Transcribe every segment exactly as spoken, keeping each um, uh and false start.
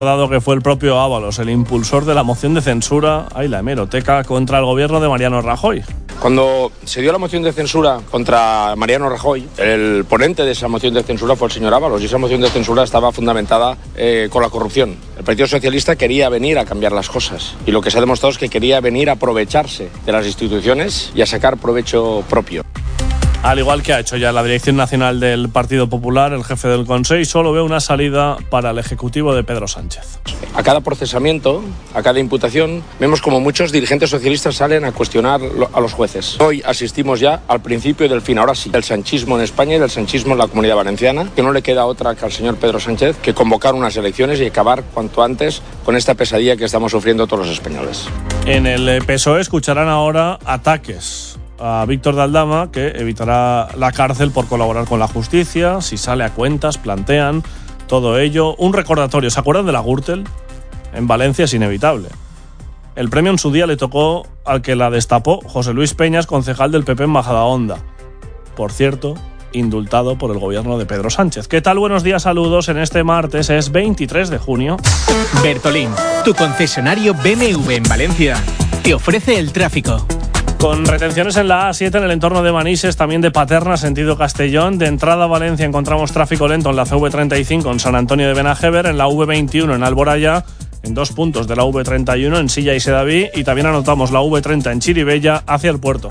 Dado que fue el propio Ábalos el impulsor de la moción de censura, hay la hemeroteca contra el gobierno de Mariano Rajoy. Cuando se dio la moción de censura contra Mariano Rajoy, el ponente de esa moción de censura fue el señor Ábalos, y esa moción de censura estaba fundamentada eh, con la corrupción. El Partido Socialista quería venir a cambiar las cosas, y lo que se ha demostrado es que quería venir a aprovecharse de las instituciones y a sacar provecho propio. Al igual que ha hecho ya la Dirección Nacional del Partido Popular, el jefe del Consell solo ve una salida para el Ejecutivo de Pedro Sánchez. A cada procesamiento, a cada imputación, vemos como muchos dirigentes socialistas salen a cuestionar a los jueces. Hoy asistimos ya al principio del fin, ahora sí, del sanchismo en España y del sanchismo en la Comunidad Valenciana, que no le queda otra que al señor Pedro Sánchez que convocar unas elecciones y acabar cuanto antes con esta pesadilla que estamos sufriendo todos los españoles. En el P S O E escucharán ahora ataques a Víctor de Aldama, que evitará la cárcel por colaborar con la justicia. Si sale a cuentas, plantean todo ello. Un recordatorio, ¿se acuerdan de la Gürtel? En Valencia es inevitable. El premio en su día le tocó al que la destapó, José Luis Peñas, concejal del P P en Majadahonda. Por cierto, indultado por el gobierno de Pedro Sánchez. ¿Qué tal? Buenos días, saludos. En este martes es veintitrés de junio. Bertolín, tu concesionario B M W en Valencia, te ofrece el tráfico. Con retenciones en la A siete en el entorno de Manises, también de Paterna, sentido Castellón. De entrada a Valencia encontramos tráfico lento en la C V treinta y cinco en San Antonio de Benajever, en la V veintiuno en Alboraya, en dos puntos de la V treinta y uno en Silla y Sedaví, y también anotamos la V treinta en Chirivella hacia el puerto.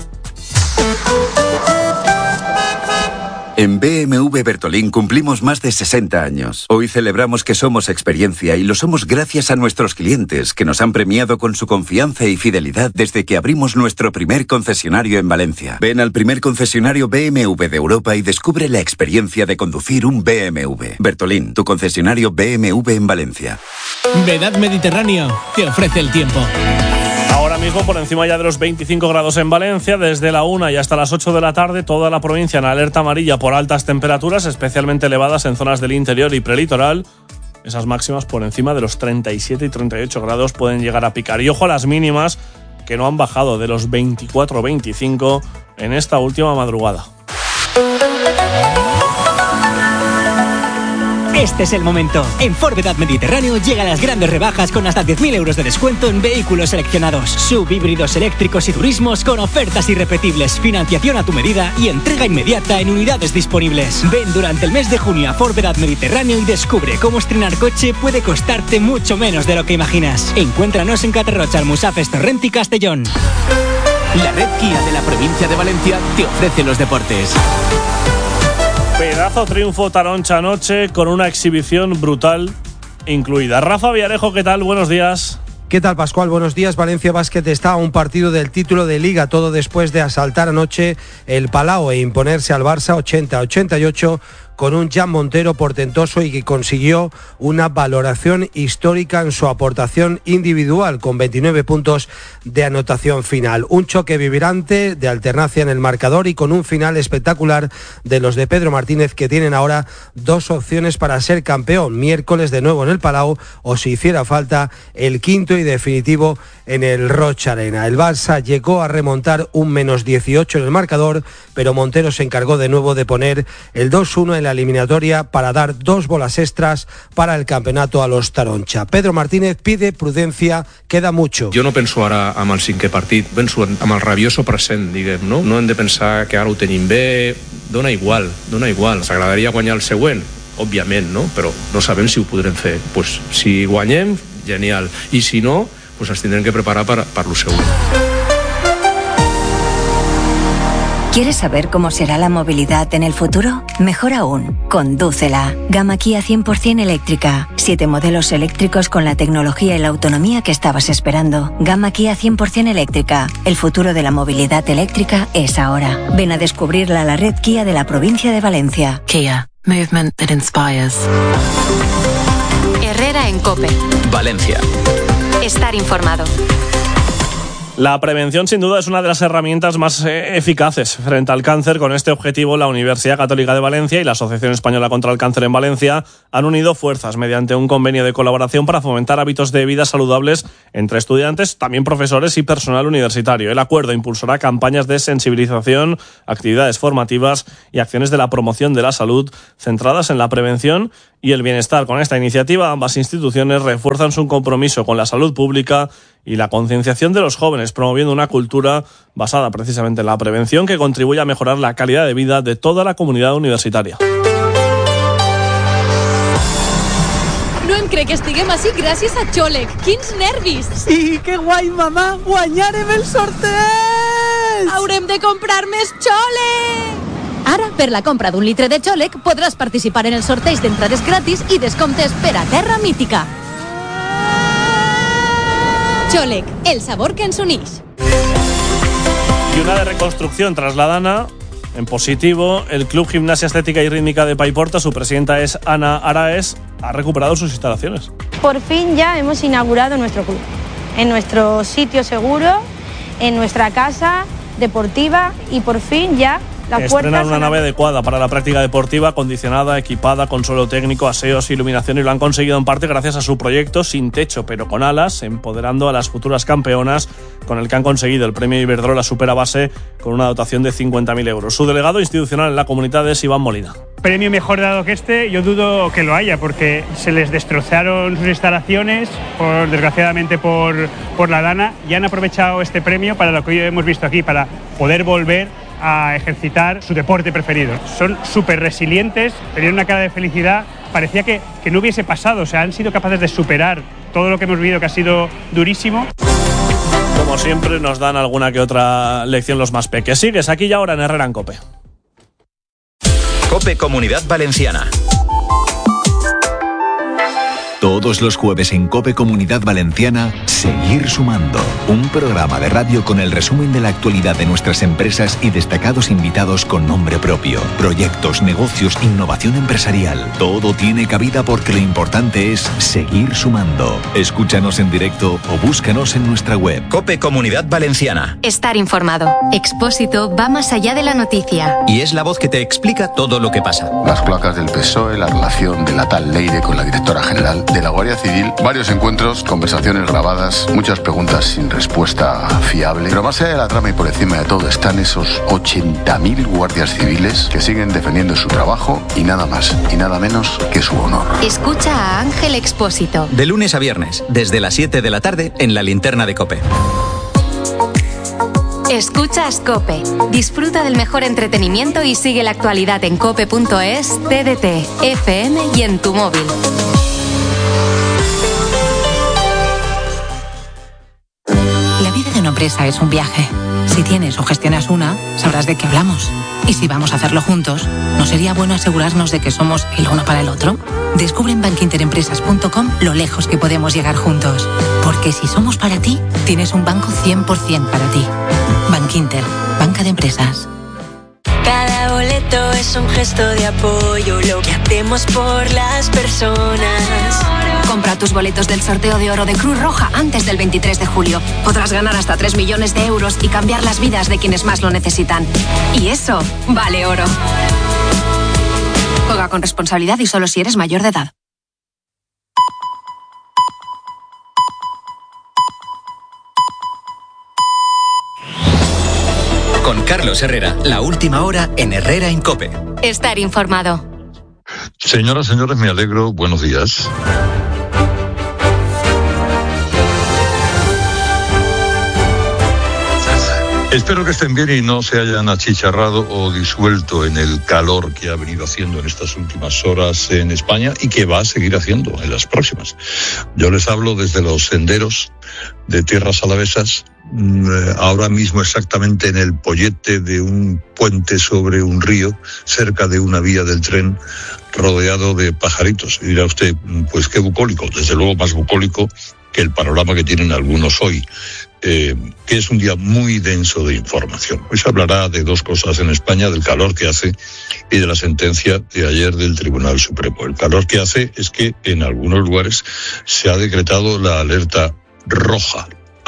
En B M W Bertolín cumplimos más de sesenta años. Hoy celebramos que somos experiencia, y lo somos gracias a nuestros clientes, que nos han premiado con su confianza y fidelidad desde que abrimos nuestro primer concesionario en Valencia. Ven al primer concesionario B M W de Europa y descubre la experiencia de conducir un B M W. Bertolín, tu concesionario B M W en Valencia. Vedad Mediterráneo te ofrece el tiempo. Ahora mismo por encima ya de los veinticinco grados en Valencia, desde la una y hasta las ocho de la tarde, toda la provincia en alerta amarilla por altas temperaturas, especialmente elevadas en zonas del interior y prelitoral. Esas máximas por encima de los treinta y siete y treinta y ocho grados pueden llegar a picar. Y ojo a las mínimas, que no han bajado de los veinticuatro o veinticinco en esta última madrugada. Este es el momento. En Ford Vedad Mediterráneo llegan las grandes rebajas con hasta diez mil euros de descuento en vehículos seleccionados. Subhíbridos eléctricos y turismos con ofertas irrepetibles, financiación a tu medida y entrega inmediata en unidades disponibles. Ven durante el mes de junio a Ford Vedad Mediterráneo y descubre cómo estrenar coche puede costarte mucho menos de lo que imaginas. Encuéntranos en Catarrocha, Almusafes, Torrent y Castellón. La red Kia de la provincia de Valencia te ofrece los deportes. Pedazo triunfo Taroncha anoche con una exhibición brutal incluida. Rafa Villarejo, ¿qué tal? Buenos días. ¿Qué tal, Pascual? Buenos días. Valencia Basket está a un partido del título de Liga, todo después de asaltar anoche el Palau e imponerse al Barça ochenta a ochenta y ocho con un Jan Montero portentoso y que consiguió una valoración histórica en su aportación individual con veintinueve puntos de anotación final. Un choque vibrante de alternancia en el marcador y con un final espectacular de los de Pedro Martínez, que tienen ahora dos opciones para ser campeón. Miércoles de nuevo en el Palau o, si hiciera falta, el quinto y definitivo en el Rocha Arena. El Barça llegó a remontar un menos dieciocho en el marcador, pero Montero se encargó de nuevo de poner el dos uno en la eliminatoria para dar dos bolas extras para el campeonato a los Taroncha. Pedro Martínez pide prudencia, queda mucho. Jo no penso ara amb el cinquè partit, penso amb el rabioso present, diguem, no? No hem de pensar que ara ho tenim bé, dona igual, dona igual. Ens agradaria guanyar el següent, òbviament, no? Però no sabem si ho podrem fer. Pues, si guanyem, genial. I si no, pues ens tindrem que preparar per, per lo següent. ¿Quieres saber cómo será la movilidad en el futuro? Mejor aún, condúcela. Gama Kia cien por ciento eléctrica. Siete modelos eléctricos con la tecnología y la autonomía que estabas esperando. Gama Kia cien por ciento eléctrica. El futuro de la movilidad eléctrica es ahora. Ven a descubrirla a la red Kia de la provincia de Valencia. Kia. Movement that inspires. Herrera en COPE. Valencia. Estar informado. La prevención, sin duda, es una de las herramientas más eh, eficaces frente al cáncer. Con este objetivo, la Universidad Católica de Valencia y la Asociación Española contra el Cáncer en Valencia han unido fuerzas mediante un convenio de colaboración para fomentar hábitos de vida saludables entre estudiantes, también profesores y personal universitario. El acuerdo impulsará campañas de sensibilización, actividades formativas y acciones de la promoción de la salud centradas en la prevención y el bienestar. Con esta iniciativa, ambas instituciones refuerzan su compromiso con la salud pública y la concienciación de los jóvenes, promoviendo una cultura basada precisamente en la prevención que contribuye a mejorar la calidad de vida de toda la comunidad universitaria. No em crec que estiguem així gràcies a Xòleg. Quins nervis! I que guai, mamà! Guanyarem el sorteig! Haurem de comprar més Xòleg! Ara, per la compra d'un litre de Xòleg, podràs participar en el sorteig d'entrades gratis i descomptes per a Terra Mítica. Xòleg, el sabor que ens unís. Y una de reconstrucción trasladana en positivo. El Club Gimnasia Estética y Rítmica de Paiporta, su presidenta es Ana Araes, ha recuperado sus instalaciones. Por fin ya hemos inaugurado nuestro club, en nuestro sitio seguro, en nuestra casa deportiva y por fin ya las puertas... Estrenan una nave adecuada para la práctica deportiva, acondicionada, equipada con suelo técnico, aseos, iluminación, y lo han conseguido en parte gracias a su proyecto sin techo pero con alas, empoderando a las futuras campeonas, con el que han conseguido el premio Iberdrola Superabase con una dotación de cincuenta mil euros. Su delegado institucional en la comunidad es Iván Molina. Premio mejor dado que este, yo dudo que lo haya, porque se les destrozaron sus instalaciones, por, desgraciadamente por, por la dana, y han aprovechado este premio para lo que hoy hemos visto aquí, para poder volver a ejercitar su deporte preferido. Son súper resilientes, tenían una cara de felicidad, parecía que, que no hubiese pasado, o sea, han sido capaces de superar todo lo que hemos vivido, que ha sido durísimo. Como siempre, nos dan alguna que otra lección los más peques. Sigues aquí y ahora en Herrera en COPE. COPE Comunidad Valenciana. Todos los jueves en COPE Comunidad Valenciana, Seguir Sumando. Un programa de radio con el resumen de la actualidad de nuestras empresas y destacados invitados con nombre propio. Proyectos, negocios, innovación empresarial. Todo tiene cabida porque lo importante es seguir sumando. Escúchanos en directo o búscanos en nuestra web. COPE Comunidad Valenciana. Estar informado. Expósito va más allá de la noticia. Y es la voz que te explica todo lo que pasa. Las cloacas del P S O E, la relación de la tal Leire con la directora general de la Guardia Civil, varios encuentros, conversaciones grabadas, muchas preguntas sin respuesta fiable. Pero más allá de la trama y por encima de todo están esos ochenta mil guardias civiles que siguen defendiendo su trabajo y nada más y nada menos que su honor. Escucha a Ángel Expósito. De lunes a viernes, desde las siete de la tarde, en la linterna de COPE. Escuchas COPE. Disfruta del mejor entretenimiento y sigue la actualidad en cope punto es, T D T, F M y en tu móvil. La vida de una empresa es un viaje. Si tienes o gestionas una, sabrás de qué hablamos. Y si vamos a hacerlo juntos, ¿no sería bueno asegurarnos de que somos el uno para el otro? Descubre en bankinterempresas punto com lo lejos que podemos llegar juntos. Porque si somos para ti, tienes un banco cien por ciento para ti. Bankinter, banca de empresas. Cada boleto es un gesto de apoyo, lo que hacemos por las personas. Compra tus boletos del sorteo de oro de Cruz Roja antes del veintitrés de julio. Podrás ganar hasta tres millones de euros y cambiar las vidas de quienes más lo necesitan. Y eso vale oro. Juega con responsabilidad y solo si eres mayor de edad. Con Carlos Herrera, la última hora en Herrera en COPE. Estar informado. Señoras, señores, me alegro. Buenos días. Espero que estén bien y no se hayan achicharrado o disuelto en el calor que ha venido haciendo en estas últimas horas en España y que va a seguir haciendo en las próximas. Yo les hablo desde los senderos de tierras alavesas, ahora mismo exactamente en el pollete de un puente sobre un río, cerca de una vía del tren, rodeado de pajaritos. Y dirá usted, pues qué bucólico, desde luego más bucólico que el panorama que tienen algunos hoy. Eh, que es un día muy denso de información. Hoy se hablará de dos cosas en España, del calor que hace y de la sentencia de ayer del Tribunal Supremo. El calor que hace es que en algunos lugares se ha decretado la alerta roja,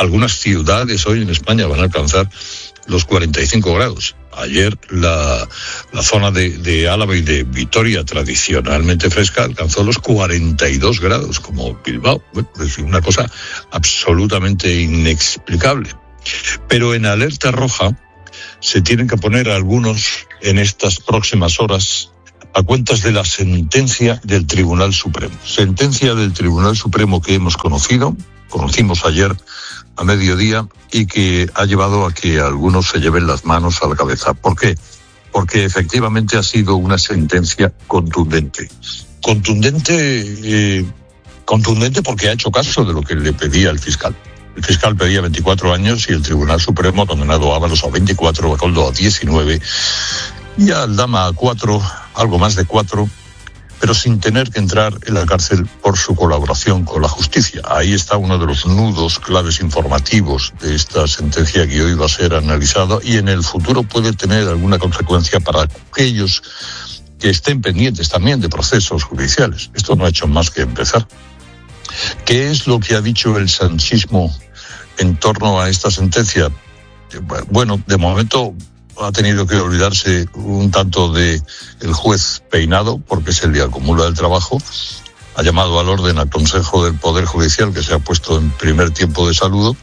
algunas ciudades hoy en España van a alcanzar los cuarenta y cinco grados. Ayer la, la zona de, de Álava y de Vitoria, tradicionalmente fresca, alcanzó los cuarenta y dos grados, como Bilbao. Bueno, es una cosa absolutamente inexplicable. Pero en alerta roja se tienen que poner algunos en estas próximas horas a cuentas de la sentencia del Tribunal Supremo. Sentencia del Tribunal Supremo que hemos conocido, conocimos ayer a mediodía, y que ha llevado a que algunos se lleven las manos a la cabeza. ¿Por qué? Porque efectivamente ha sido una sentencia contundente. Contundente, eh, contundente porque ha hecho caso de lo que le pedía el fiscal. El fiscal pedía veinticuatro años y el Tribunal Supremo ha condenado a Ábalos a veinticuatro, a Koldo a diecinueve y a Aldama a cuatro, algo más de cuatro, pero sin tener que entrar en la cárcel por su colaboración con la justicia. Ahí está uno de los nudos claves informativos de esta sentencia que hoy va a ser analizada y en el futuro puede tener alguna consecuencia para aquellos que estén pendientes también de procesos judiciales. Esto no ha hecho más que empezar. ¿Qué es lo que ha dicho el sanchismo en torno a esta sentencia? Bueno, de momento ha tenido que olvidarse un tanto de el juez Peinado, porque se le acumula el trabajo. Ha llamado al orden al Consejo del Poder Judicial, que se ha puesto en primer tiempo de saludo,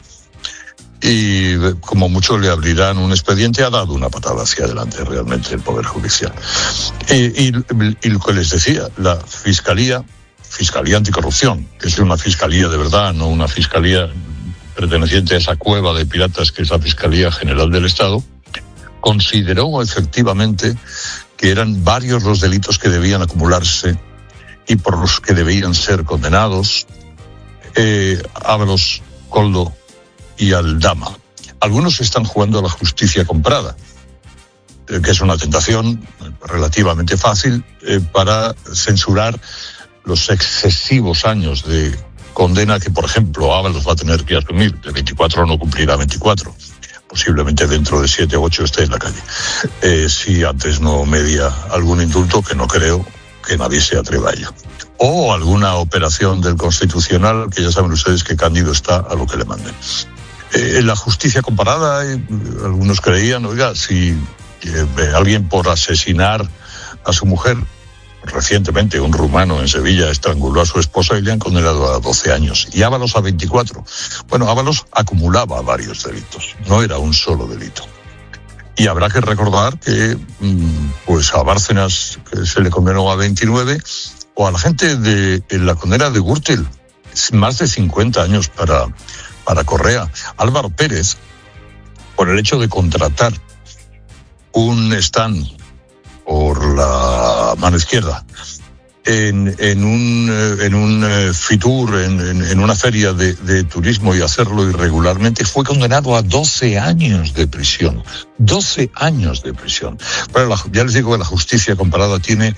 y como mucho le abrirán un expediente. Ha dado una patada hacia adelante realmente el Poder Judicial. Y, y, y lo que les decía, la Fiscalía, Fiscalía Anticorrupción, que es una fiscalía de verdad, no una fiscalía perteneciente a esa cueva de piratas que es la Fiscalía General del Estado, consideró efectivamente que eran varios los delitos que debían acumularse y por los que debían ser condenados eh, Ábalos, Koldo y Aldama. Algunos están jugando a la justicia comprada, eh, que es una tentación relativamente fácil eh, para censurar los excesivos años de condena que, por ejemplo, Ábalos va a tener que asumir. De veinticuatro no cumplirá veinticuatro. Posiblemente dentro de siete u ocho esté en la calle. Eh, si antes no media algún indulto, que no creo que nadie se atreva a ello. O alguna operación del Constitucional, que ya saben ustedes que Cándido está a lo que le manden. Eh, en la justicia comparada, eh, algunos creían, oiga, si eh, alguien por asesinar a su mujer, recientemente un rumano en Sevilla estranguló a su esposa y le han condenado a doce años. Y Ábalos a veinticuatro. Bueno, Ábalos acumulaba varios delitos, no era un solo delito. Y habrá que recordar que pues a Bárcenas, que se le condenó a veintinueve, o a la gente de en la condena de Gürtel, más de cincuenta años para, para Correa. Álvaro Pérez, por el hecho de contratar un stand por la mano izquierda en, en un, en un Fitur, en, en, en una feria de, de turismo, y hacerlo irregularmente, fue condenado a doce años de prisión. doce años de prisión. Pero la, ya les digo que la justicia comparada tiene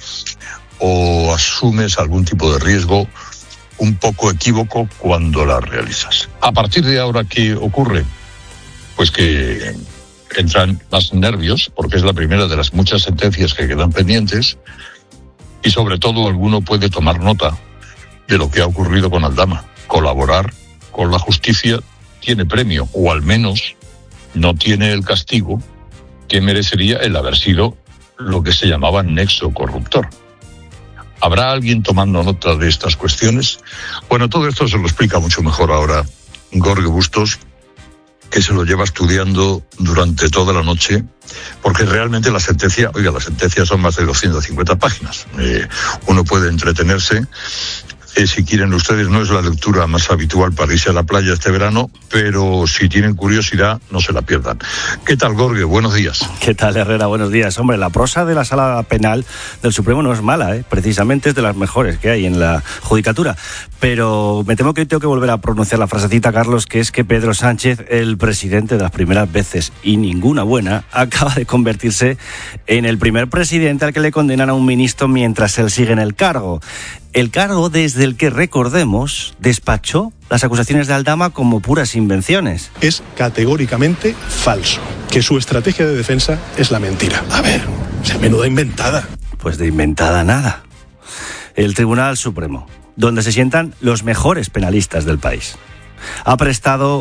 o asumes algún tipo de riesgo un poco equívoco cuando la realizas. A partir de ahora, ¿qué ocurre? Pues que entran más nervios, porque es la primera de las muchas sentencias que quedan pendientes, y sobre todo alguno puede tomar nota de lo que ha ocurrido con Aldama. Colaborar con la justicia tiene premio, o al menos no tiene el castigo que merecería el haber sido lo que se llamaba nexo corruptor. ¿Habrá alguien tomando nota de estas cuestiones? Bueno, todo esto se lo explica mucho mejor ahora Jorge Bustos, que se lo lleva estudiando durante toda la noche, porque realmente la sentencia, oiga, la sentencia son más de doscientas cincuenta páginas. Eh, uno puede entretenerse. Eh, si quieren ustedes, no es la lectura más habitual para irse a la playa este verano, pero si tienen curiosidad, no se la pierdan. ¿Qué tal, Jorge? Buenos días. ¿Qué tal, Herrera? Buenos días. Hombre, la prosa de la Sala Penal del Supremo no es mala, ¿eh? Precisamente es de las mejores que hay en la judicatura. Pero me temo que hoy tengo que volver a pronunciar la frasecita, Carlos, que es que Pedro Sánchez, el presidente de las primeras veces, y ninguna buena, acaba de convertirse en el primer presidente al que le condenan a un ministro mientras él sigue en el cargo. El cargo desde el que, recordemos, despachó las acusaciones de Aldama como puras invenciones. Es categóricamente falso, que su estrategia de defensa es la mentira. A ver, se menuda inventada. Pues de inventada nada. El Tribunal Supremo, donde se sientan los mejores penalistas del país, ha prestado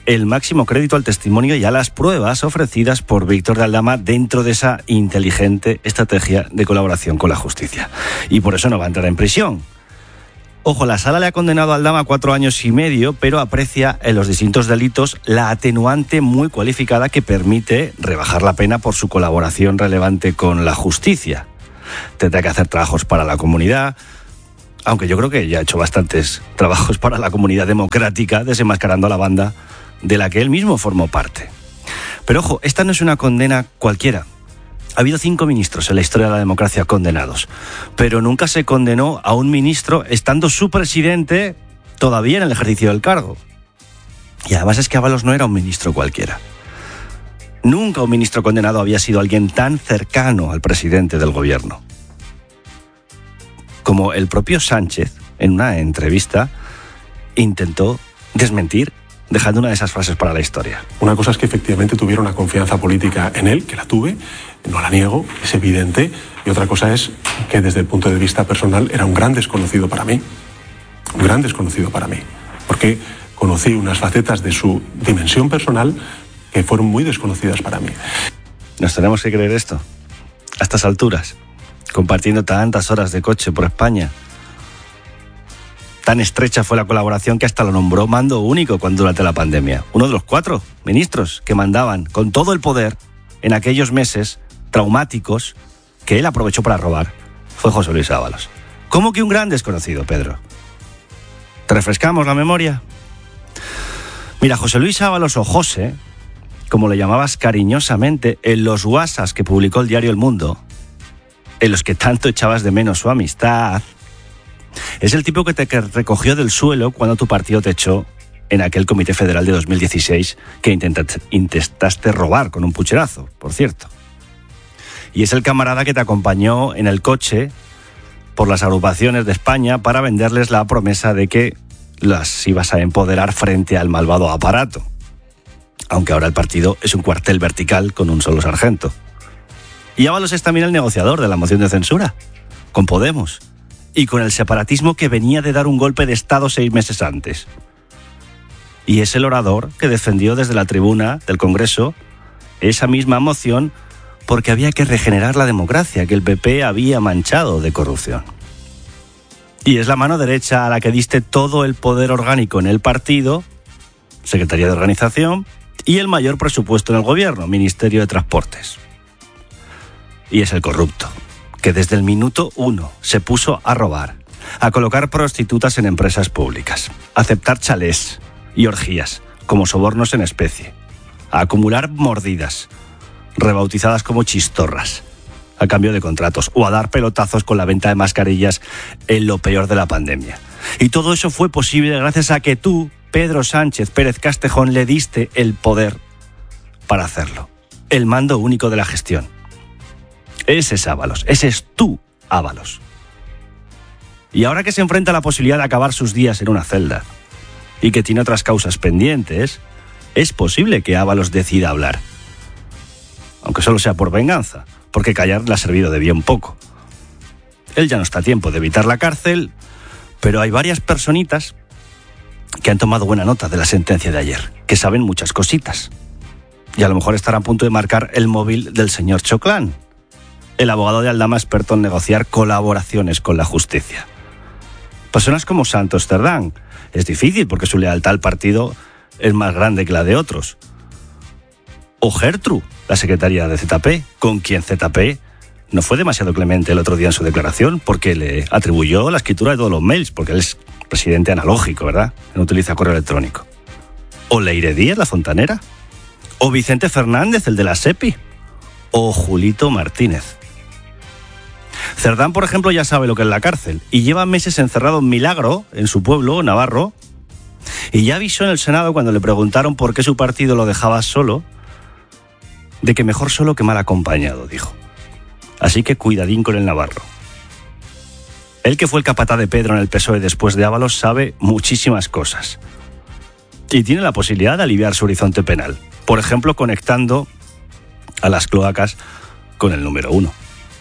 el máximo crédito al testimonio y a las pruebas ofrecidas por Víctor de Aldama dentro de esa inteligente estrategia de colaboración con la justicia. Y por eso no va a entrar en prisión. Ojo, la sala le ha condenado a Aldama a cuatro años y medio, pero aprecia en los distintos delitos la atenuante muy cualificada que permite rebajar la pena por su colaboración relevante con la justicia. Tendrá que hacer trabajos para la comunidad, aunque yo creo que ya ha hecho bastantes trabajos para la comunidad democrática, desenmascarando a la banda de la que él mismo formó parte. Pero ojo, esta no es una condena cualquiera. Ha habido cinco ministros en la historia de la democracia condenados, pero nunca se condenó a un ministro estando su presidente todavía en el ejercicio del cargo. Y además es que Ábalos no era un ministro cualquiera. Nunca un ministro condenado había sido alguien tan cercano al presidente del gobierno. Como el propio Sánchez, en una entrevista, intentó desmentir, dejando una de esas frases para la historia. Una cosa es que efectivamente tuviera una confianza política en él, que la tuve, no la niego, es evidente, y otra cosa es que desde el punto de vista personal era un gran desconocido para mí, un gran desconocido para mí, porque conocí unas facetas de su dimensión personal que fueron muy desconocidas para mí. ¿Nos tenemos que creer esto? A estas alturas, compartiendo tantas horas de coche por España. Tan estrecha fue la colaboración que hasta lo nombró mando único cuando durante la pandemia. Uno de los cuatro ministros que mandaban con todo el poder en aquellos meses traumáticos que él aprovechó para robar fue José Luis Ábalos. ¿Cómo que un gran desconocido, Pedro? ¿Te refrescamos la memoria? Mira, José Luis Ábalos, o José, como le llamabas cariñosamente en los WhatsApps que publicó el diario El Mundo, en los que tanto echabas de menos su amistad, es el tipo que te recogió del suelo cuando tu partido te echó en aquel Comité Federal de dos mil dieciséis que intentaste, intentaste robar con un pucherazo, por cierto. Y es el camarada que te acompañó en el coche por las agrupaciones de España para venderles la promesa de que las ibas a empoderar frente al malvado aparato. Aunque ahora el partido es un cuartel vertical con un solo sargento. Y Ábalos es también el negociador de la moción de censura, con Podemos, y con el separatismo que venía de dar un golpe de Estado seis meses antes. Y es el orador que defendió desde la tribuna del Congreso esa misma moción porque había que regenerar la democracia que el P P había manchado de corrupción. Y es la mano derecha a la que diste todo el poder orgánico en el partido, Secretaría de Organización, y el mayor presupuesto en el gobierno, Ministerio de Transportes. Y es el corrupto, que desde el minuto uno se puso a robar, a colocar prostitutas en empresas públicas, a aceptar chalés y orgías como sobornos en especie, a acumular mordidas, rebautizadas como chistorras, a cambio de contratos, o a dar pelotazos con la venta de mascarillas en lo peor de la pandemia. Y todo eso fue posible gracias a que tú, Pedro Sánchez Pérez Castejón, le diste el poder para hacerlo, el mando único de la gestión. Ese es Ábalos, ese es tú, Ábalos. Y ahora que se enfrenta a la posibilidad de acabar sus días en una celda y que tiene otras causas pendientes, es posible que Ábalos decida hablar. Aunque solo sea por venganza, porque callar le ha servido de bien poco. Él ya no está a tiempo de evitar la cárcel, pero hay varias personitas que han tomado buena nota de la sentencia de ayer, que saben muchas cositas. Y a lo mejor estará a punto de marcar el móvil del señor Choclán, el abogado de Aldama experto en negociar colaboraciones con la justicia. Personas como Santos Cerdán. Es difícil porque su lealtad al partido es más grande que la de otros. O Gertrude, la secretaria de Z P, con quien Z P no fue demasiado clemente el otro día en su declaración porque le atribuyó la escritura de todos los mails, porque él es presidente analógico, ¿verdad? No utiliza correo electrónico. O Leire Díaz, la fontanera. O Vicente Fernández, el de la SEPI. O Julito Martínez. Cerdán, por ejemplo, ya sabe lo que es la cárcel y lleva meses encerrado en Milagro, en su pueblo, Navarro, y ya avisó en el Senado cuando le preguntaron por qué su partido lo dejaba solo, de que mejor solo que mal acompañado, dijo. Así que cuidadín con el Navarro. Él, que fue el capataz de Pedro en el P S O E después de Ábalos, sabe muchísimas cosas. Y tiene la posibilidad de aliviar su horizonte penal. Por ejemplo, conectando a las cloacas con el número uno.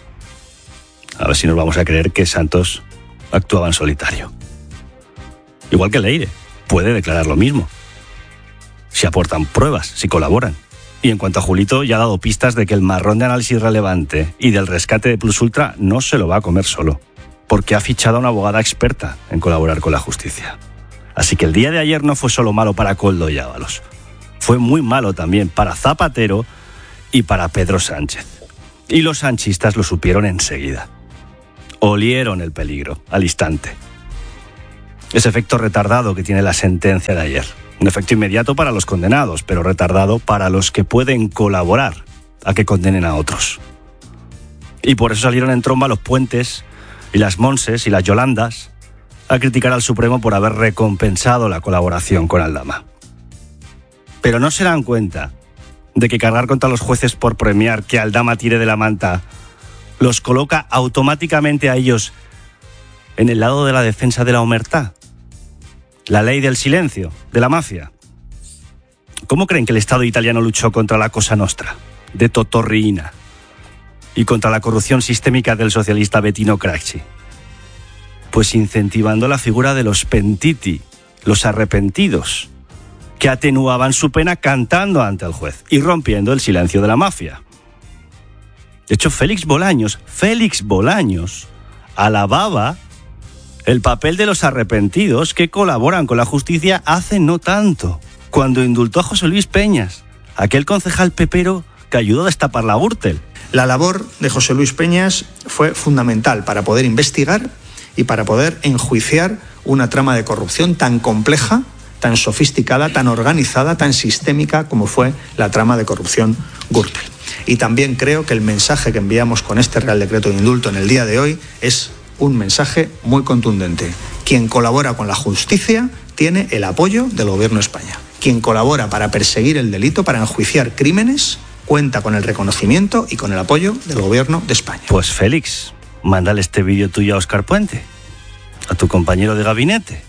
A ver si nos vamos a creer que Santos actuaba en solitario. Igual que Leire, puede declarar lo mismo. si aportan pruebas, si colaboran. Y en cuanto a Julito, ya ha dado pistas de que el marrón de análisis relevante y del rescate de Plus Ultra no se lo va a comer solo, porque ha fichado a una abogada experta en colaborar con la justicia. Así que el día de ayer no fue solo malo para Koldo y Ábalos, fue muy malo también para Zapatero y para Pedro Sánchez. Y los sanchistas lo supieron enseguida. Olieron el peligro al instante. Ese efecto retardado que tiene la sentencia de ayer. Un efecto inmediato para los condenados, pero retardado para los que pueden colaborar a que condenen a otros. Y por eso salieron en tromba los Puentes y las Monses y las Yolandas a criticar al Supremo por haber recompensado la colaboración con Aldama. Pero no se dan cuenta de que cargar contra los jueces por premiar que Aldama tire de la manta los coloca automáticamente a ellos en el lado de la defensa de la omertá. La ley del silencio, de la mafia. ¿Cómo creen que el Estado italiano luchó contra la Cosa Nostra, de Totò Riina, y contra la corrupción sistémica del socialista Bettino Craxi? Pues incentivando la figura de los pentiti, los arrepentidos, que atenuaban su pena cantando ante el juez y rompiendo el silencio de la mafia. De hecho, Félix Bolaños, Félix Bolaños, alababa el papel de los arrepentidos que colaboran con la justicia hace no tanto, cuando indultó a José Luis Peñas, aquel concejal pepero que ayudó a destapar la Gürtel. La labor de José Luis Peñas fue fundamental para poder investigar y para poder enjuiciar una trama de corrupción tan compleja, tan sofisticada, tan organizada, tan sistémica como fue la trama de corrupción Gürtel. Y también creo que el mensaje que enviamos con este Real Decreto de Indulto en el día de hoy es un mensaje muy contundente. Quien colabora con la justicia tiene el apoyo del Gobierno de España. Quien colabora para perseguir el delito, para enjuiciar crímenes, cuenta con el reconocimiento y con el apoyo del Gobierno de España. Pues Félix, mándale este vídeo tuyo a Óscar Puente, a tu compañero de gabinete.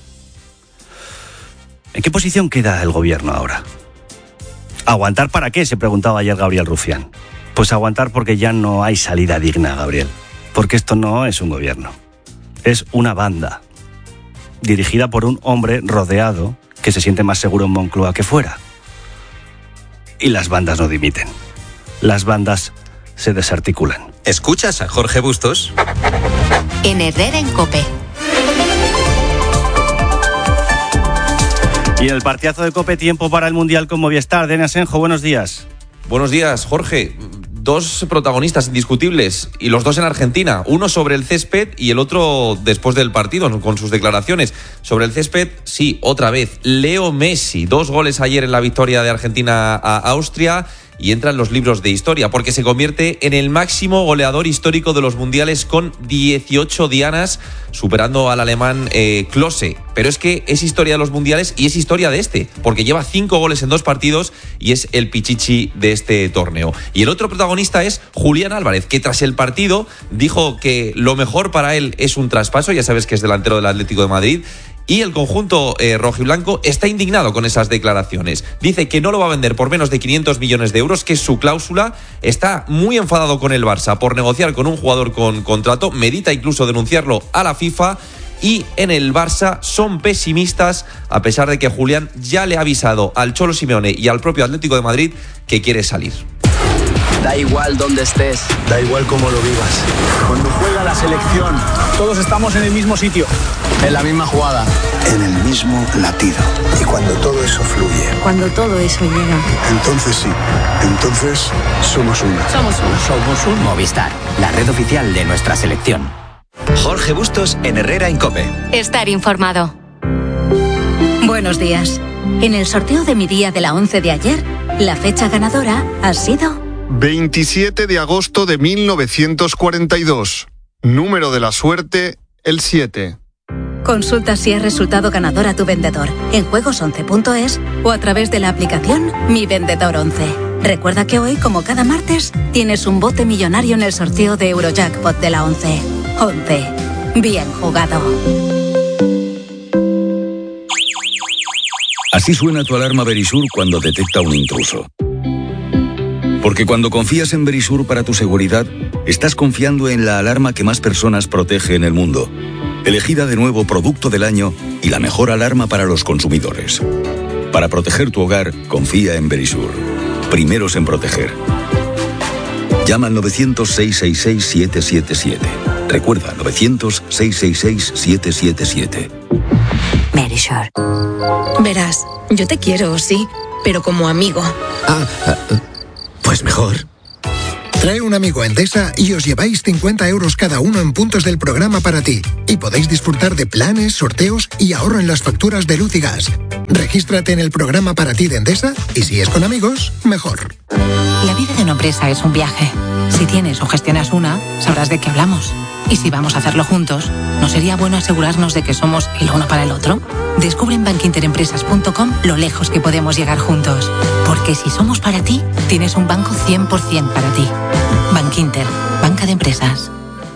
¿En qué posición queda el Gobierno ahora? ¿Aguantar para qué?, se preguntaba ayer Gabriel Rufián. Pues aguantar porque ya no hay salida digna, Gabriel. Porque esto no es un gobierno, es una banda, dirigida por un hombre rodeado que se siente más seguro en Moncloa que fuera. Y las bandas no dimiten, las bandas se desarticulan. ¿Escuchas a Jorge Bustos? En Herrera en COPE. Y en el partidazo de COPE, tiempo para el Mundial con Movistar. Dene Asenjo, buenos días. Buenos días, Jorge. Dos protagonistas indiscutibles, y los dos en Argentina, uno sobre el césped y el otro después del partido, con sus declaraciones. Sobre el césped, sí, otra vez, Leo Messi, dos goles ayer en la victoria de Argentina a Austria, y entra en los libros de historia, porque se convierte en el máximo goleador histórico de los mundiales con dieciocho dianas, superando al alemán eh, Klose. Pero es que es historia de los mundiales y es historia de este, porque lleva cinco goles en dos partidos y es el pichichi de este torneo. Y el otro protagonista es Julián Álvarez, que tras el partido dijo que lo mejor para él es un traspaso, ya sabes que es delantero del Atlético de Madrid, y el conjunto eh, rojiblanco está indignado con esas declaraciones. Dice que no lo va a vender por menos de quinientos millones de euros, que es su cláusula. Está muy enfadado con el Barça por negociar con un jugador con contrato. Medita incluso denunciarlo a la FIFA. Y en el Barça son pesimistas, a pesar de que Julián ya le ha avisado al Cholo Simeone y al propio Atlético de Madrid que quiere salir. Da igual dónde estés, da igual cómo lo vivas. Cuando juega la selección, todos estamos en el mismo sitio, en la misma jugada, en el mismo latido. Y cuando todo eso fluye, cuando todo eso llega, entonces sí, entonces somos uno. Somos uno. Somos un Movistar, la red oficial de nuestra selección. Jorge Bustos en Herrera en COPE. Estar informado. Buenos días. En el sorteo de mi día de la once de ayer, la fecha ganadora ha sido veintisiete de agosto de mil novecientos cuarenta y dos. Número de la suerte, el siete. Consulta si has resultado ganador a tu vendedor en juegos once punto es o a través de la aplicación Mi Vendedor once. Recuerda que hoy, como cada martes, tienes un bote millonario en el sorteo de Eurojackpot de la once. once. Bien jugado. Así suena tu alarma Verisur cuando detecta un intruso. Porque cuando confías en Verisur para tu seguridad, estás confiando en la alarma que más personas protege en el mundo. Elegida de nuevo Producto del Año y la mejor alarma para los consumidores. Para proteger tu hogar, confía en Verisur. Primeros en proteger. Llama al novecientos, seiscientos sesenta y seis, siete siete siete. Recuerda, novecientos, seiscientos sesenta y seis, siete siete siete. Verisur. Verás, yo te quiero, sí, pero como amigo. Ah, pues mejor. Trae un amigo a Endesa y os lleváis cincuenta euros cada uno en puntos del programa para ti. Y podéis disfrutar de planes, sorteos y ahorro en las facturas de luz y gas. Regístrate en el programa para ti de Endesa y si es con amigos, mejor. La vida de una empresa es un viaje. Si tienes o gestionas una, sabrás de qué hablamos. Y si vamos a hacerlo juntos, ¿no sería bueno asegurarnos de que somos el uno para el otro? Descubre en bankinterempresas punto com lo lejos que podemos llegar juntos. Porque si somos para ti, tienes un banco cien por ciento para ti. Bankinter, banca de empresas.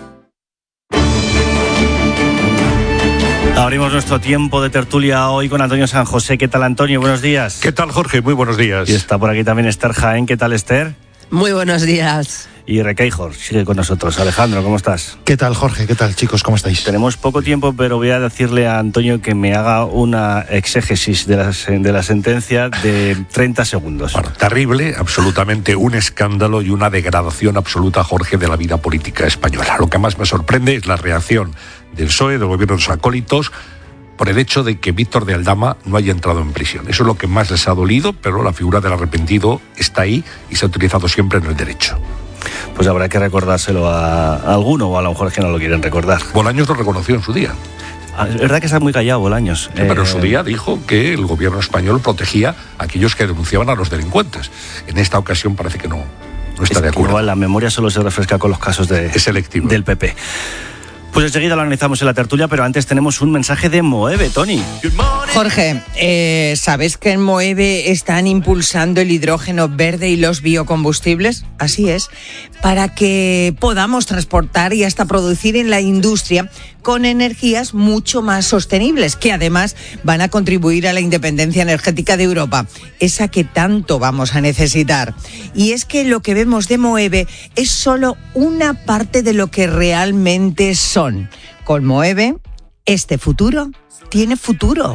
Abrimos nuestro tiempo de tertulia hoy con Antonio San José. ¿Qué tal, Antonio? Buenos días. ¿Qué tal, Jorge? Muy buenos días. Y está por aquí también Esther Jaén. ¿Qué tal, Esther? Muy buenos días. Y Requeijor sigue con nosotros. Alejandro, ¿cómo estás? ¿Qué tal, Jorge? ¿Qué tal, chicos? ¿Cómo estáis? Tenemos poco tiempo, pero voy a decirle a Antonio que me haga una exégesis de la, de la sentencia de treinta segundos. Bueno, terrible, absolutamente un escándalo y una degradación absoluta, Jorge, de la vida política española. Lo que más me sorprende es la reacción del P S O E, del gobierno de sus acólitos, por el hecho de que Víctor de Aldama no haya entrado en prisión. Eso es lo que más les ha dolido, pero la figura del arrepentido está ahí y se ha utilizado siempre en el derecho. Pues habrá que recordárselo a, a alguno, o a lo mejor es que no lo quieren recordar. Bolaños lo reconoció en su día. Ah, es verdad que está muy callado Bolaños. Sí, pero en su día dijo que el gobierno español protegía a aquellos que denunciaban a los delincuentes. En esta ocasión parece que no, no está es de acuerdo. Igual la memoria solo se refresca con los casos de, es selectivo. Del P P. Pues enseguida lo analizamos en la tertulia, pero antes tenemos un mensaje de Moeve, Tony. Jorge, eh, ¿sabes que en Moeve están impulsando el hidrógeno verde y los biocombustibles? Así es, para que podamos transportar y hasta producir en la industria con energías mucho más sostenibles, que además van a contribuir a la independencia energética de Europa, esa que tanto vamos a necesitar. Y es que lo que vemos de Moeve es solo una parte de lo que realmente son. Con Moeve, este futuro tiene futuro.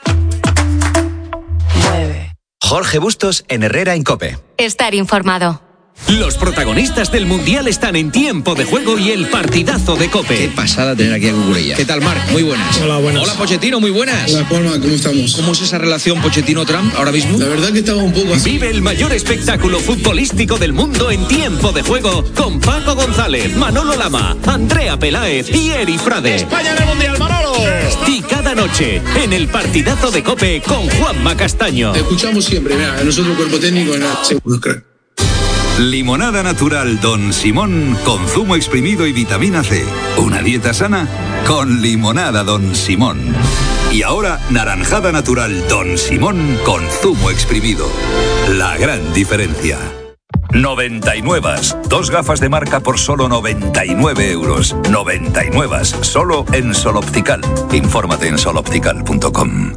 Moeve. Jorge Bustos en Herrera en COPE. Estar informado. Los protagonistas del Mundial están en Tiempo de Juego y el partidazo de COPE. Qué pasada tener aquí a Cucurella. ¿Qué tal, Marc? Muy buenas. Hola, buenas. Hola, Pochettino, muy buenas. Hola, Palma, ¿cómo estamos? ¿Cómo es esa relación Pochettino-Trump ahora mismo? La verdad que estaba un poco así. Vive el mayor espectáculo futbolístico del mundo en Tiempo de Juego con Paco González, Manolo Lama, Andrea Peláez y Eri Frade. ¡España en el Mundial, Manolo! Y cada noche en el partidazo de COPE con Juanma Castaño. Te escuchamos siempre, mira, nosotros cuerpo técnico, nada, seguro, crack. Limonada natural Don Simón con zumo exprimido y vitamina C. Una dieta sana con limonada Don Simón. Y ahora naranjada natural Don Simón con zumo exprimido. La gran diferencia. noventa y nueve. Dos gafas de marca por solo noventa y nueve euros. noventa y nueve. Solo en Sol Optical. Infórmate en sol optical punto com.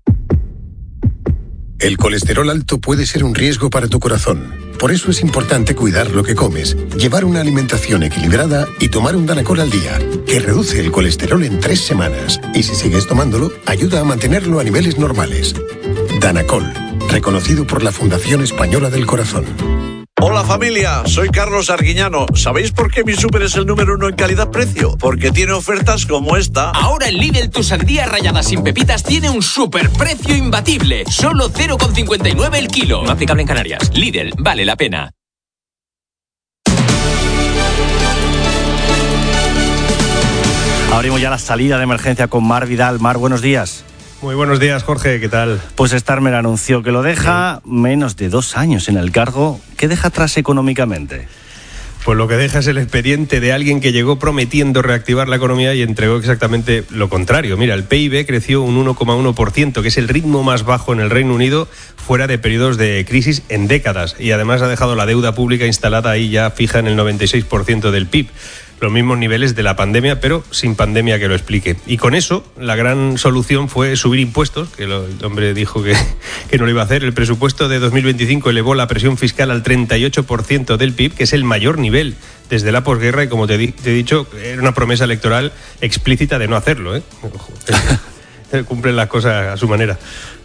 El colesterol alto puede ser un riesgo para tu corazón. Por eso es importante cuidar lo que comes, llevar una alimentación equilibrada y tomar un Danacol al día, que reduce el colesterol en tres semanas. Y si sigues tomándolo, ayuda a mantenerlo a niveles normales. Danacol, reconocido por la Fundación Española del Corazón. Hola familia, soy Carlos Arguiñano. ¿Sabéis por qué mi súper es el número uno en calidad-precio? Porque tiene ofertas como esta. Ahora en Lidl tu sandía rallada sin pepitas tiene un superprecio imbatible. Solo cero coma cincuenta y nueve el kilo. No aplicable en Canarias. Lidl, vale la pena. Abrimos ya la salida de emergencia con Mar Vidal. Mar, buenos días. Muy buenos días, Jorge, ¿qué tal? Pues Starmer anunció que lo deja menos de dos años en el cargo. ¿Qué deja atrás económicamente? Pues lo que deja es el expediente de alguien que llegó prometiendo reactivar la economía y entregó exactamente lo contrario. Mira, el P I B creció un uno coma uno por ciento, que es el ritmo más bajo en el Reino Unido fuera de periodos de crisis en décadas. Y además ha dejado la deuda pública instalada ahí ya fija en el noventa y seis por ciento del P I B. Los mismos niveles de la pandemia, pero sin pandemia que lo explique. Y con eso, la gran solución fue subir impuestos, que lo, el hombre dijo que, que no lo iba a hacer. El presupuesto de dos mil veinticinco elevó la presión fiscal al treinta y ocho por ciento del P I B, que es el mayor nivel desde la posguerra, y como te, di, te he dicho, era una promesa electoral explícita de no hacerlo, ¿eh? Ojo, cumplen las cosas a su manera.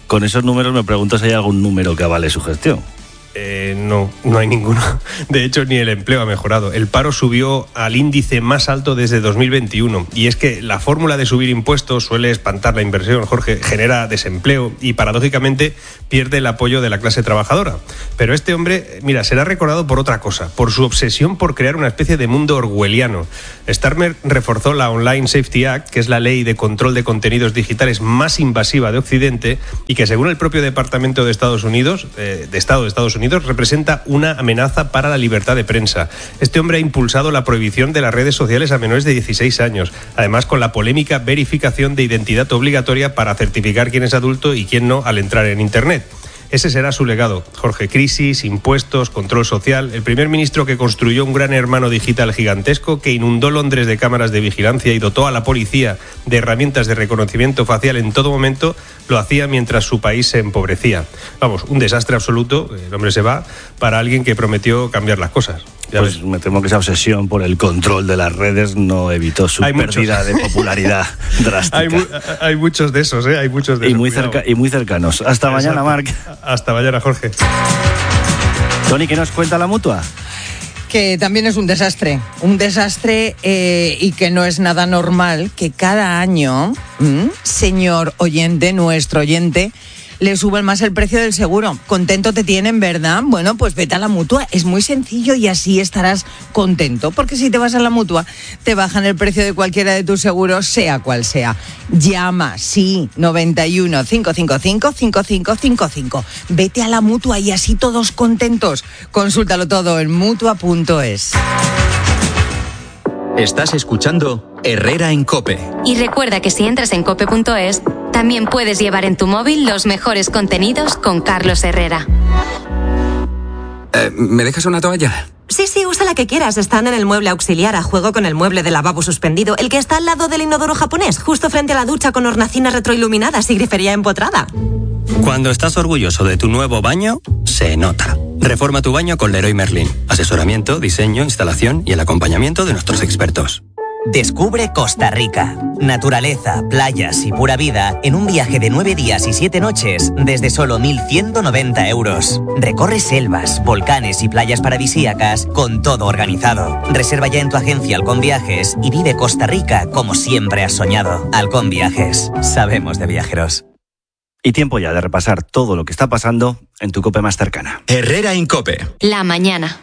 con esos números me pregunto si hay algún número que avale su gestión. Eh, no, no hay ninguno. De hecho, ni el empleo ha mejorado. El paro subió al índice más alto desde dos mil veintiuno. Y es que la fórmula de subir impuestos suele espantar la inversión, Jorge, genera desempleo y, paradójicamente, pierde el apoyo de la clase trabajadora. Pero este hombre, mira, será recordado por otra cosa, por su obsesión por crear una especie de mundo orwelliano. Starmer reforzó la Online Safety Act, que es la ley de control de contenidos digitales más invasiva de Occidente y que, según el propio Departamento de Estados Unidos, eh, de Estado de Estados Unidos, representa una amenaza para la libertad de prensa. Este hombre ha impulsado la prohibición de las redes sociales a menores de dieciséis años, además con la polémica verificación de identidad obligatoria para certificar quién es adulto y quién no al entrar en Internet. Ese será su legado, Jorge. Crisis, impuestos, control social. El primer ministro que construyó un gran hermano digital gigantesco que inundó Londres de cámaras de vigilancia y dotó a la policía de herramientas de reconocimiento facial en todo momento, lo hacía mientras su país se empobrecía. Vamos, un desastre absoluto. El hombre se va para alguien que prometió cambiar las cosas. Ya pues ves. Me temo que esa obsesión por el control de las redes no evitó su hay pérdida muchos. de popularidad drástica. Hay, mu- hay muchos de esos, ¿eh? Hay muchos de y esos. Muy cerca, y muy cercanos. Hasta Exacto. mañana, Marc. Hasta mañana, Jorge. Tony, ¿qué nos cuenta la Mutua? Que también es un desastre, un desastre eh, y que no es nada normal que cada año, ¿m? señor oyente, nuestro oyente, le suben más el precio del seguro. Contento te tienen, ¿verdad? Bueno, pues vete a la Mutua. Es muy sencillo y así estarás contento. Porque si te vas a la Mutua, te bajan el precio de cualquiera de tus seguros, sea cual sea. Llama, sí, noventa y uno, cinco cinco cinco, cinco cinco cinco cinco. Vete a la Mutua y así todos contentos. Consúltalo todo en mutua punto es. Estás escuchando Herrera en COPE. Y recuerda que si entras en cope punto es, también puedes llevar en tu móvil los mejores contenidos con Carlos Herrera. Eh, ¿Me dejas una toalla? Sí, sí, usa la que quieras. Están en el mueble auxiliar a juego con el mueble de lavabo suspendido, el que está al lado del inodoro japonés, justo frente a la ducha con hornacinas retroiluminadas y grifería empotrada. Cuando estás orgulloso de tu nuevo baño, se nota. Reforma tu baño con Leroy Merlin. Asesoramiento, diseño, instalación y el acompañamiento de nuestros expertos. Descubre Costa Rica. Naturaleza, playas y pura vida en un viaje de nueve días y siete noches desde solo mil ciento noventa euros. Recorre selvas, volcanes y playas paradisíacas con todo organizado. Reserva ya en tu agencia Halcón Viajes y vive Costa Rica como siempre has soñado. Halcón Viajes. Sabemos de viajeros. Y tiempo ya de repasar todo lo que está pasando en tu COPE más cercana. Herrera en COPE. La mañana.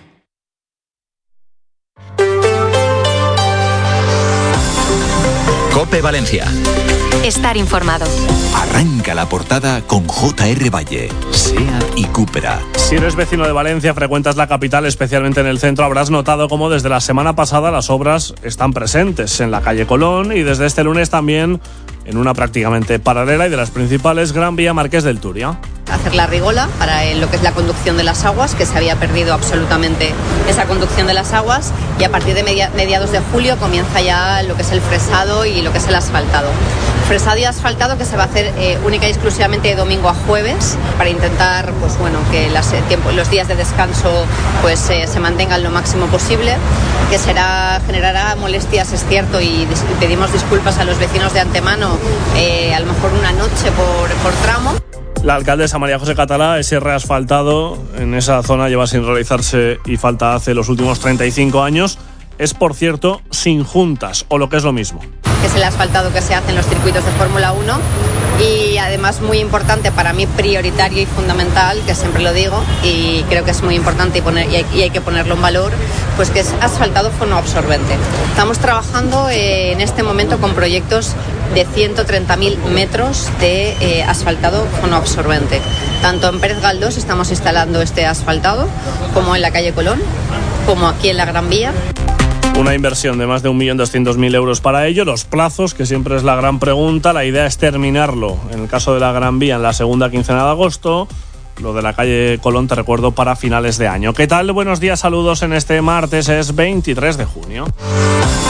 COPE Valencia. Estar informado. Arranca la portada con J R Valle, SEAT y Cupra. Si eres vecino de Valencia, frecuentas la capital, especialmente en el centro, habrás notado cómo desde la semana pasada las obras están presentes en la calle Colón y desde este lunes también en una prácticamente paralela y de las principales, Gran Vía Marqués del Turia. Hacer la rigola para lo que es la conducción de las aguas, que se había perdido absolutamente esa conducción de las aguas, y a partir de media, mediados de julio comienza ya lo que es el fresado y lo que es el asfaltado. Fresado y asfaltado que se va a hacer eh, única y exclusivamente de domingo a jueves para intentar, pues bueno, que las, eh, tiempo, los días de descanso pues eh, se mantengan lo máximo posible, que será generará molestias, es cierto, y dis- pedimos disculpas a los vecinos de antemano, eh, a lo mejor una noche por, por tramo. La alcaldesa María José Catalá, ese reasfaltado en esa zona lleva sin realizarse y falta hace los últimos treinta y cinco años. Es, por cierto, sin juntas, o lo que es lo mismo. Que es el asfaltado que se hace en los circuitos de Fórmula uno y además muy importante, para mí prioritario y fundamental, que siempre lo digo y creo que es muy importante y, poner, y, hay, y hay que ponerlo en valor, pues que es asfaltado fonoabsorbente. Estamos trabajando eh, en este momento con proyectos de ciento treinta mil metros de eh, asfaltado fonoabsorbente. Tanto en Pérez Galdós estamos instalando este asfaltado, como en la calle Colón, como aquí en la Gran Vía. Una inversión de más de un millón doscientos mil euros para ello. Los plazos, que siempre es la gran pregunta. La idea es terminarlo, en el caso de la Gran Vía, en la segunda quincena de agosto. Lo de la calle Colón, te recuerdo, para finales de año. ¿Qué tal? Buenos días, saludos en este martes, es veintitrés de junio.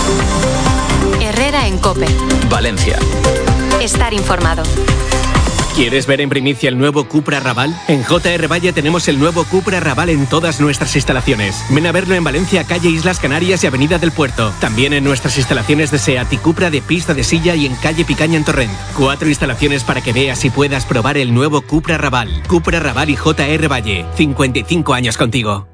Herrera en COPE. Valencia. Estar informado. ¿Quieres ver en primicia el nuevo Cupra Raval? En J R Valle tenemos el nuevo Cupra Raval en todas nuestras instalaciones. Ven a verlo en Valencia, calle Islas Canarias y Avenida del Puerto. También en nuestras instalaciones de SEAT y Cupra de Pista de Silla y en calle Picaña en Torrent. Cuatro instalaciones para que veas y puedas probar el nuevo Cupra Raval. Cupra Raval y J R Valle. cincuenta y cinco años contigo.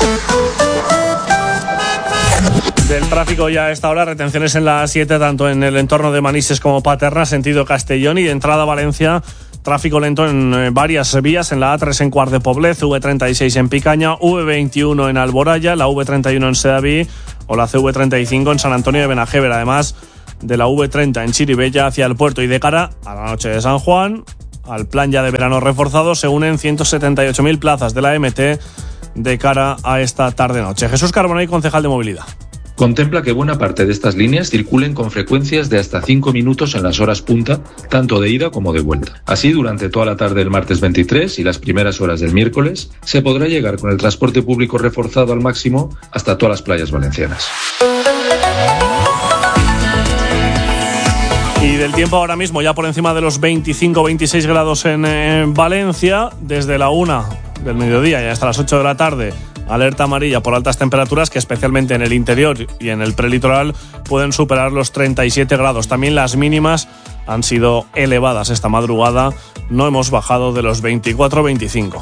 Del tráfico ya a esta hora, retenciones en la A siete, tanto en el entorno de Manises como Paterna, sentido Castellón, y de entrada a Valencia, tráfico lento en varias vías, en la A tres en Quart de Poblet, V treinta y seis en Picaña, V veintiuno en Alboraya, la V treinta y uno en Sedaví o la C V treinta y cinco en San Antonio de Benajever, además de la V treinta en Chirivella hacia el puerto. Y de cara a la noche de San Juan, al plan ya de verano reforzado, se unen ciento setenta y ocho mil plazas de la M T de cara a esta tarde-noche. Jesús Carbonell, concejal de Movilidad. Contempla que buena parte de estas líneas circulen con frecuencias de hasta cinco minutos en las horas punta, tanto de ida como de vuelta. Así, durante toda la tarde del martes veintitrés y las primeras horas del miércoles, se podrá llegar con el transporte público reforzado al máximo hasta todas las playas valencianas. Y del tiempo ahora mismo, ya por encima de los veinticinco veintiséis grados en, en Valencia, desde la una del mediodía y hasta las ocho de la tarde, alerta amarilla por altas temperaturas que especialmente en el interior y en el prelitoral pueden superar los treinta y siete grados. También las mínimas han sido elevadas esta madrugada, no hemos bajado de los veinticuatro veinticinco.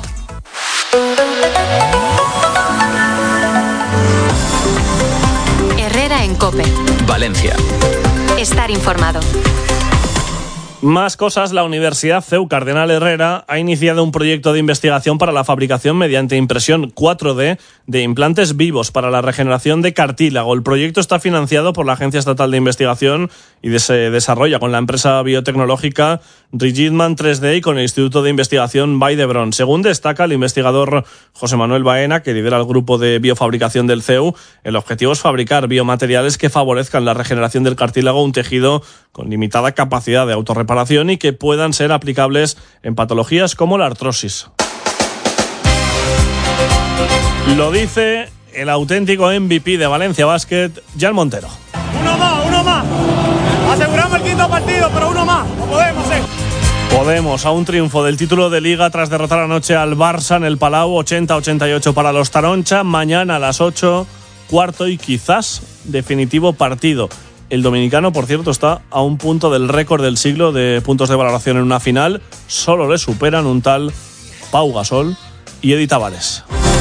Herrera en COPE. Valencia. Estar informado. Más cosas, la Universidad C E U Cardenal Herrera ha iniciado un proyecto de investigación para la fabricación mediante impresión cuatro D de implantes vivos para la regeneración de cartílago. El proyecto está financiado por la Agencia Estatal de Investigación y se desarrolla con la empresa biotecnológica Rigidman tres D y con el Instituto de Investigación Vall d'Hebron. Según destaca el investigador José Manuel Baena, que lidera el grupo de biofabricación del C E U, el objetivo es fabricar biomateriales que favorezcan la regeneración del cartílago, un tejido con limitada capacidad de autorreparación y que puedan ser aplicables en patologías como la artrosis. Lo dice el auténtico M V P de Valencia Basket, Jan Montero. Uno más, uno más. Aseguramos el quinto partido, pero uno más. No podemos, eh. Podemos a un triunfo del título de Liga tras derrotar anoche al Barça en el Palau, ochenta a ochenta y ocho para los Taroncha. Mañana a las ocho, cuarto y quizás definitivo partido. El dominicano, por cierto, está a un punto del récord del siglo de puntos de valoración en una final. Solo le superan un tal Pau Gasol y Eddie Tavares.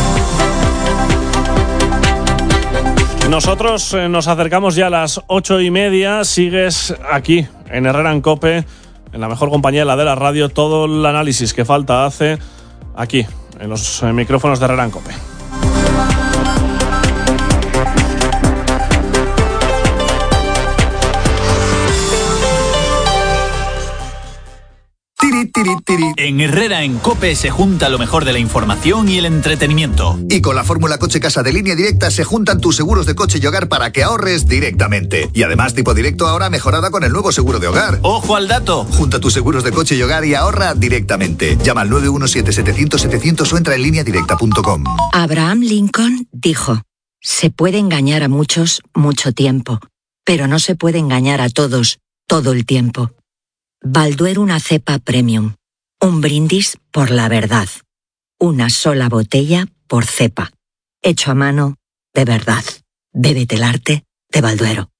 Nosotros eh, nos acercamos ya a las ocho y media. Sigues aquí en Herrera en COPE, en la mejor compañía de la de la radio. Todo el análisis que falta hace aquí, en los eh, micrófonos de Herrera en COPE. En Herrera en COPE se junta lo mejor de la información y el entretenimiento. Y con la fórmula Coche Casa de Línea Directa se juntan tus seguros de coche y hogar para que ahorres directamente. Y además Tipo Directo ahora mejorada con el nuevo seguro de hogar. ¡Ojo al dato! Junta tus seguros de coche y hogar y ahorra directamente. Llama al nueve uno siete setecientos setecientos o entra en línea directa punto com. Abraham Lincoln dijo: se puede engañar a muchos mucho tiempo, pero no se puede engañar a todos todo el tiempo. Balduero, una cepa premium. Un brindis por la verdad. Una sola botella por cepa. Hecho a mano de verdad. Bébete el arte de Balduero.